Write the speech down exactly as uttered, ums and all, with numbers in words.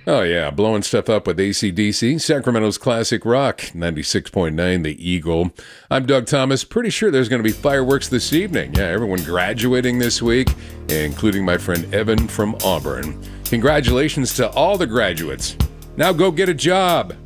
Oh, yeah, blowing stuff up with A C D C, Sacramento's classic rock, ninety-six point nine, The Eagle. I'm Doug Thomas. Pretty sure there's going to be fireworks this evening. Yeah, everyone graduating this week, including my friend Evan from Auburn. Congratulations to all the graduates. Now go get a job.